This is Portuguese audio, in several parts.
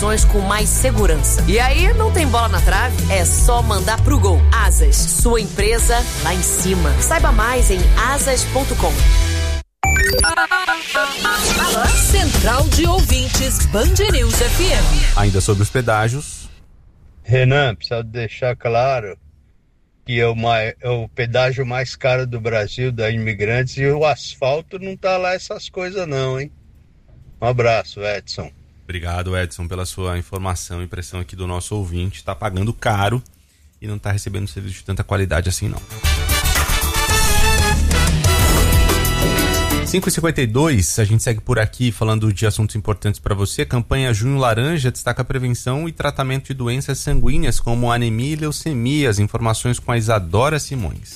opções com mais segurança. E aí, não tem bola na trave? É só mandar pro gol. Asas, sua empresa lá em cima. Saiba mais em asas.com. Central de Ouvintes, Band News FM. Ainda sobre os pedágios. Renan, precisa deixar claro que é o pedágio mais caro do Brasil, da Imigrantes, e o asfalto não tá lá essas coisas não, hein? Um abraço, Edson. Obrigado, Edson, pela sua informação e impressão aqui do nosso ouvinte. Está pagando caro e não está recebendo serviço de tanta qualidade assim, não. 5h52, a gente segue por aqui falando de assuntos importantes para você. Campanha Junho Laranja destaca a prevenção e tratamento de doenças sanguíneas como anemia e leucemia. As informações com a Isadora Simões.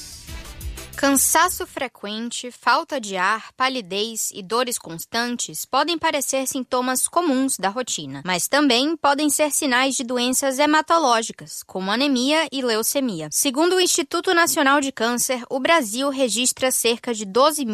Cansaço frequente, falta de ar, palidez e dores constantes podem parecer sintomas comuns da rotina, mas também podem ser sinais de doenças hematológicas, como anemia e leucemia. Segundo o Instituto Nacional de Câncer, o Brasil registra cerca de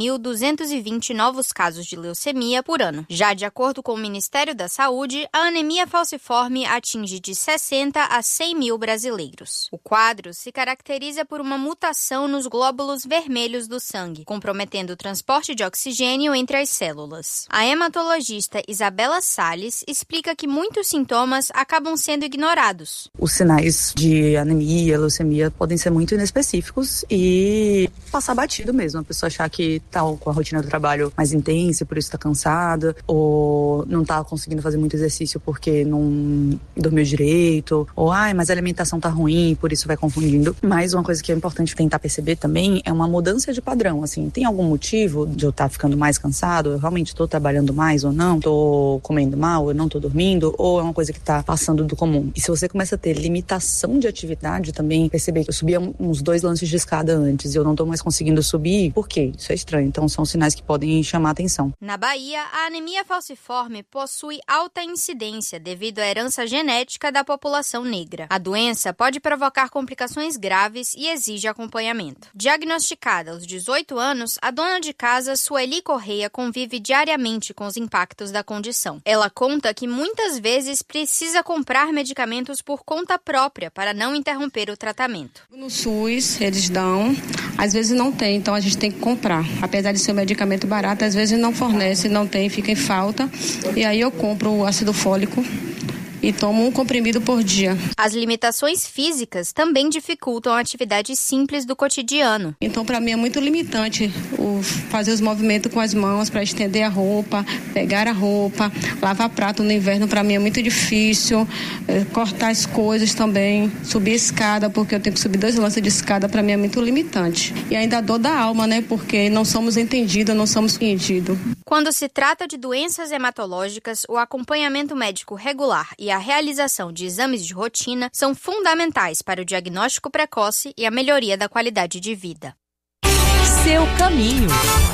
12.220 novos casos de leucemia por ano. Já de acordo com o Ministério da Saúde, a anemia falciforme atinge de 60 a 100 mil brasileiros. O quadro se caracteriza por uma mutação nos glóbulos vermelhos do sangue, comprometendo o transporte de oxigênio entre as células. A hematologista Isabela Salles explica que muitos sintomas acabam sendo ignorados. Os sinais de anemia, leucemia podem ser muito inespecíficos e passar batido mesmo. A pessoa achar que está com a rotina do trabalho mais intensa, por isso está cansada, ou não está conseguindo fazer muito exercício porque não dormiu direito, ou mas a alimentação está ruim, por isso vai confundindo. Mas uma coisa que é importante tentar perceber também é uma mudança de padrão, assim, tem algum motivo de eu estar ficando mais cansado? Eu realmente estou trabalhando mais ou não? Estou comendo mal? Eu não estou dormindo? Ou é uma coisa que está passando do comum? E se você começa a ter limitação de atividade também, perceber que eu subia uns 2 lances de escada antes e eu não estou mais conseguindo subir, por quê? Isso é estranho. Então são sinais que podem chamar a atenção. Na Bahia, a anemia falciforme possui alta incidência devido à herança genética da população negra. A doença pode provocar complicações graves e exige acompanhamento. Diagnosticada aos 18 anos, a dona de casa, Sueli Correia, convive diariamente com os impactos da condição. Ela conta que muitas vezes precisa comprar medicamentos por conta própria para não interromper o tratamento. No SUS, eles dão, às vezes não tem, então a gente tem que comprar. Apesar de ser um medicamento barato, às vezes não fornece, não tem, fica em falta. E aí eu compro o ácido fólico e tomo um comprimido por dia. As limitações físicas também dificultam atividades simples do cotidiano. Então, para mim é muito limitante fazer os movimentos com as mãos para estender a roupa, pegar a roupa, lavar prato no inverno, para mim é muito difícil, cortar as coisas também, subir escada, porque eu tenho que subir 2 lances de escada, para mim é muito limitante. E ainda a dor da alma, né, porque não somos entendidos, não somos compreendidos. Quando se trata de doenças hematológicas, o acompanhamento médico regular e a realização de exames de rotina são fundamentais para o diagnóstico precoce e a melhoria da qualidade de vida. Seu caminho.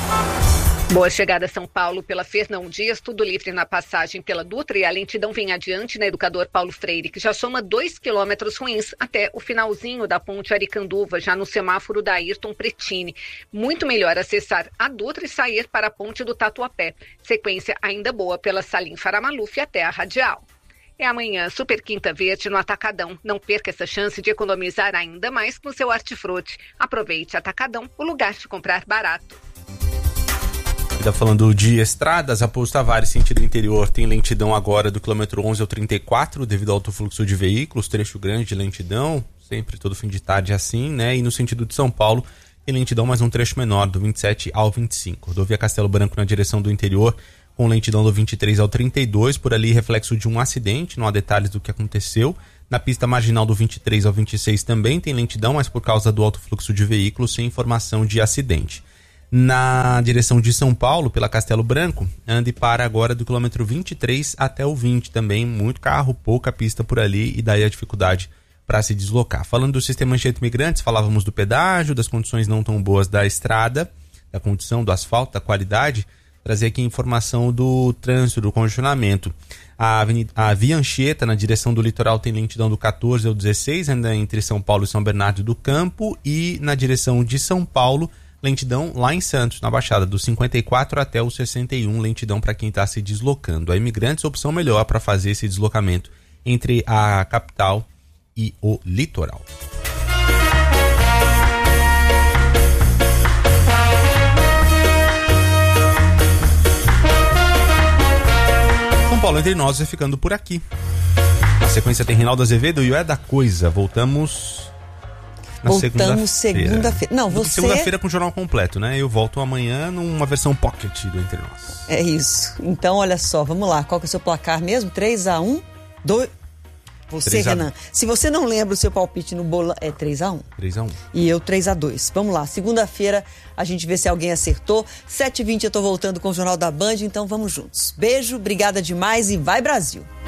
Boa chegada a São Paulo pela Fernão Dias, tudo livre na passagem pela Dutra, e a lentidão vem adiante na Educador Paulo Freire, que já soma 2 quilômetros ruins até o finalzinho da ponte Aricanduva, já no semáforo da Ayrton Pretini. Muito melhor acessar a Dutra e sair para a ponte do Tatuapé. Sequência ainda boa pela Salim Faramaluf até a Radial. É amanhã, Super Quinta Verde no Atacadão. Não perca essa chance de economizar ainda mais com seu hortifruti. Aproveite Atacadão, o lugar de comprar barato. Ainda falando de estradas, a Pouso Tavares, sentido interior, tem lentidão agora do quilômetro 11 ao 34, devido ao alto fluxo de veículos, trecho grande de lentidão, sempre todo fim de tarde assim, né? E no sentido de São Paulo, tem lentidão, mas um trecho menor, do 27 ao 25. Rodovia Castelo Branco na direção do interior, com lentidão do 23 ao 32, por ali reflexo de um acidente, não há detalhes do que aconteceu. Na pista marginal do 23 ao 26 também tem lentidão, mas por causa do alto fluxo de veículos, sem informação de acidente. Na direção de São Paulo, pela Castelo Branco, anda e para agora do quilômetro 23 até o 20 também, muito carro, pouca pista por ali e daí a dificuldade para se deslocar. Falando do sistema Anchieta Imigrantes, falávamos do pedágio, das condições não tão boas da estrada, da condição do asfalto, da qualidade. Trazer aqui informação do trânsito, do congestionamento. A Via Anchieta, na direção do litoral, tem lentidão do 14 ao 16, ainda entre São Paulo e São Bernardo do Campo, e na direção de São Paulo, lentidão lá em Santos, na Baixada, do 54 até o 61, lentidão para quem está se deslocando. A Imigrantes, opção melhor para fazer esse deslocamento entre a capital e o litoral. São Paulo Entre Nós vai ficando por aqui. Na sequência tem Reinaldo Azevedo e o É da Coisa. Voltamos segunda-feira. Não, você... Segunda-feira com o jornal completo, né? Eu volto amanhã numa versão pocket do Entre Nós. É isso. Então, olha só, vamos lá. Qual que é o seu placar mesmo? 3-1? Você, Renan. Se você não lembra o seu palpite no bolão, é 3-1? 3-1. E eu 3-2. Vamos lá. Segunda-feira a gente vê se alguém acertou. 7h20 eu tô voltando com o Jornal da Band, então vamos juntos. Beijo, obrigada demais e vai Brasil!